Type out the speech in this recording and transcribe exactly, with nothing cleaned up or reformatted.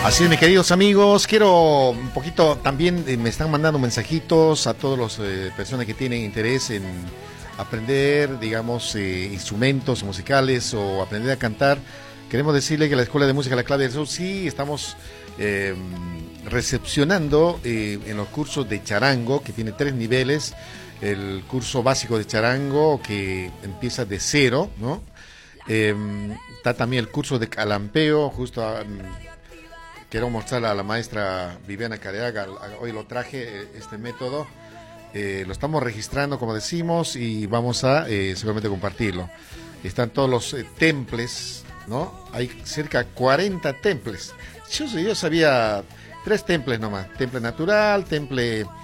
Así es, mis queridos amigos, quiero un poquito, también eh, me están mandando mensajitos a todas las eh, personas que tienen interés en aprender, digamos, eh, instrumentos musicales o aprender a cantar. Queremos decirle que la Escuela de Música La Clave del Sur, sí, estamos eh, recepcionando eh, en los cursos de charango, que tiene tres niveles. El curso básico de charango, que empieza de cero, ¿no? Eh, está también el curso de calampeo, justo a, quiero mostrarle a la maestra Viviana Careaga, hoy lo traje, este método, eh, lo estamos registrando, como decimos, y vamos a eh, seguramente compartirlo. Están todos los eh, temples, ¿no? Hay cerca de cuarenta temples. Yo, yo sabía tres temples nomás, temple natural, temple